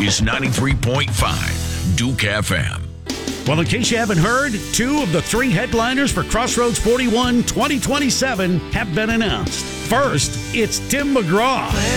is 93.5 Duke FM. Well, in case you haven't heard, 2 of the 3 headliners for Crossroads 41 2027 have been announced. First, it's Tim McGraw.